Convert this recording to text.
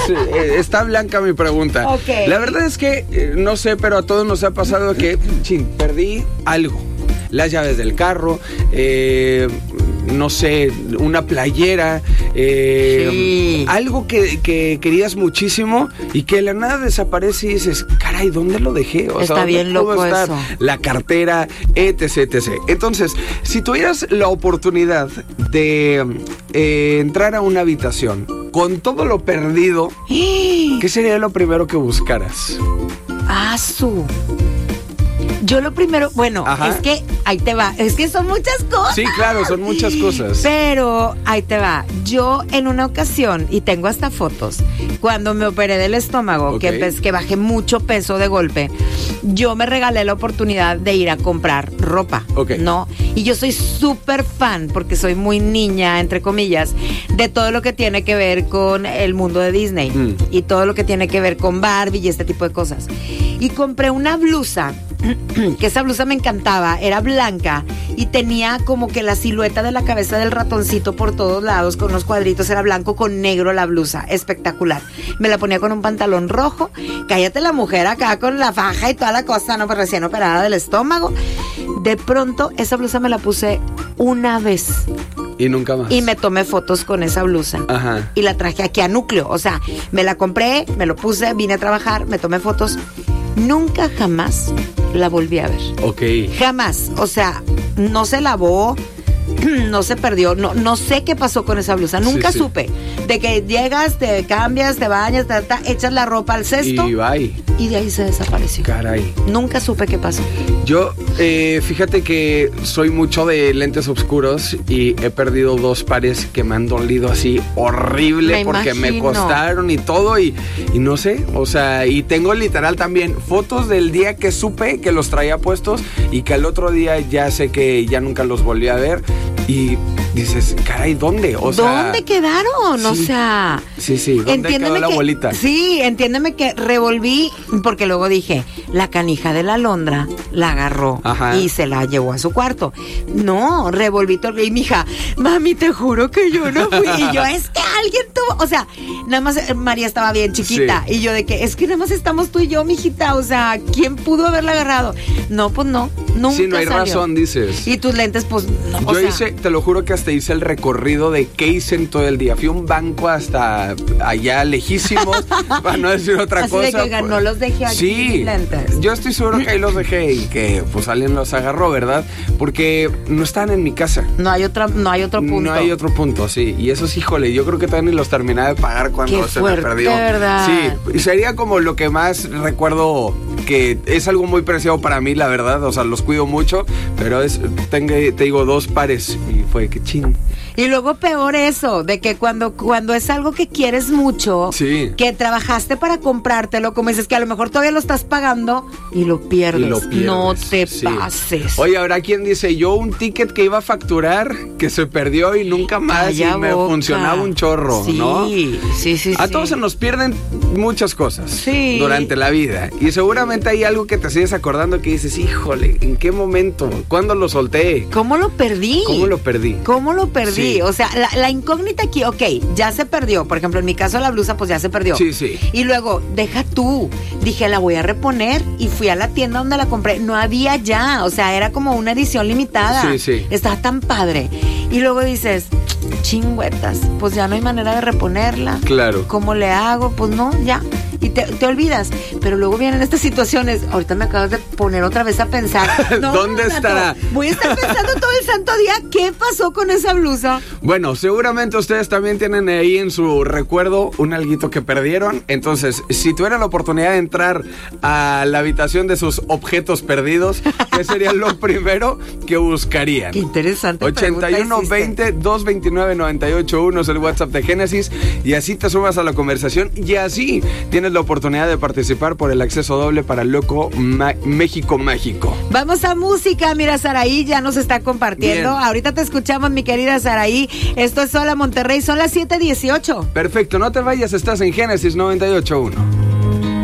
está blanca mi pregunta. Okay. La verdad es que, no sé, pero a todos nos ha pasado que, perdí algo. Las llaves del carro, no sé, una playera, algo que querías muchísimo y que de la nada desaparece y dices, caray, ¿dónde lo dejé? O Está bien loco eso. La cartera, etc. Entonces, si tuvieras la oportunidad de entrar a una habitación con todo lo perdido, ¿qué sería lo primero que buscaras? Yo lo primero, bueno, Ajá. es que ahí te va, es que son muchas cosas. Sí, claro, son muchas cosas. Pero ahí te va, yo en una ocasión, y tengo hasta fotos, cuando me operé del estómago, que bajé mucho peso de golpe, yo me regalé la oportunidad de ir a comprar ropa, ¿no? Y yo soy súper fan, porque soy muy niña, entre comillas, de todo lo que tiene que ver con el mundo de Disney y todo lo que tiene que ver con Barbie y este tipo de cosas. Y compré una blusa, que esa blusa me encantaba, era blanca y tenía como que la silueta de la cabeza del ratoncito por todos lados con unos cuadritos, era blanco con negro la blusa, espectacular. Me la ponía con un pantalón rojo, cállate la mujer acá con la faja y toda la cosa, no, pues recién operada del estómago. De pronto esa blusa me la puse una vez. Y nunca más. Y me tomé fotos con esa blusa. Ajá. Y la traje aquí a Núcleo, o sea, me la compré, me lo puse, vine a trabajar, me tomé fotos. Nunca jamás la volví a ver. Jamás. O sea, no se lavó, no se perdió, no sé qué pasó con esa blusa. Nunca supe. De que llegas, te cambias, te bañas, echas la ropa al cesto. Y bye. Y de ahí se desapareció. Caray. Nunca supe qué pasó. Yo, fíjate que soy mucho de lentes oscuros y he perdido 2 pares que me han dolido así horrible porque me costaron y todo y no sé, o sea, y tengo literal también fotos del día que supe que los traía puestos y que al otro día ya sé que ya nunca los volví a ver y dices, caray, ¿dónde? O sea, ¿dónde quedaron? Sí, o sea, sí, ¿dónde quedó la bolita? Sí, entiéndeme que revolví, porque luego dije, la canija de la alondra la agarró. Ajá. Y se la llevó a su cuarto. No, revolví todo. Y mi hija, mami, te juro que yo no fui. Y yo, es que alguien tuvo, o sea, nada más María estaba bien chiquita. Sí. Y yo de que, es que nada más estamos tú y yo, mijita. O sea, ¿quién pudo haberla agarrado? No, pues no, nunca sí, no hay salió. Razón, dices. Y tus lentes, pues no. Yo hice, te lo juro que hasta hice el recorrido de qué hice en todo el día. Fui a un banco hasta allá lejísimo, para no decir otra así cosa. Así de que no los dejé aquí. Sí, lentes. Yo estoy seguro que ahí los dejé y que pues alguien los agarró, ¿verdad? Porque no estaban en mi casa. No hay otro punto. No hay otro punto, sí. Y eso sí, híjole, yo creo que todavía ni los terminé de pagar cuando qué se fuerte, me perdió. ¿verdad? Sí, y sería como lo que más recuerdo, que es algo muy preciado para mí, la verdad. O sea, los cuido mucho, pero te digo 2 pares y fue que chin. Y luego peor eso, de que cuando es algo que quieres mucho, sí, que trabajaste para comprártelo, como dices que a lo mejor todavía lo estás pagando y lo pierdes. No te pases. Oye, habrá quien dice, yo un ticket que iba a facturar, que se perdió y nunca más y me funcionaba un chorro, sí, ¿no? Sí. A todos se nos pierden muchas cosas durante la vida. Y seguramente hay algo que te sigues acordando que dices, híjole, ¿en qué momento? ¿Cuándo lo solté? ¿Cómo lo perdí? Sí. O sea, la incógnita aquí, ya se perdió. Por ejemplo, en mi caso la blusa, pues ya se perdió. Sí. Y luego, deja tú. Dije, la voy a reponer y fui a la tienda donde la compré. No había ya, o sea, era como una edición limitada. Sí. Estaba tan padre. Y luego dices, chingüetas, pues ya no hay manera de reponerla. Claro. ¿Cómo le hago? Pues no, ya. Y te olvidas. Pero luego vienen estas situaciones. Ahorita me acabas de poner otra vez a pensar. ¿Dónde estará? Voy a estar pensando todo el santo día qué pasó con esa blusa. Bueno, seguramente ustedes también tienen ahí en su recuerdo un alguito que perdieron. Entonces, si tuvieran la oportunidad de entrar a la habitación de sus objetos perdidos, ¿qué sería lo primero que buscarían? Qué interesante. 8120-229-981 es el WhatsApp de Génesis. Y así te sumas a la conversación y así tienes la oportunidad de participar por el acceso doble para Loco México Mágico. Vamos a música, mira, Saraí ya nos está compartiendo. Bien. Ahorita te escuchamos, mi querida Saraí. Esto es Hola Monterrey, son las 7:18. Perfecto, no te vayas, estás en Génesis 98.1.